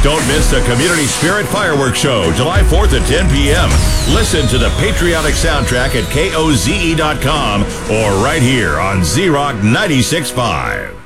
Don't miss the Community Spirit Fireworks Show, July 4th at 10 p.m. Listen to the patriotic soundtrack at KOZE.com or right here on Z-Rock 96.5.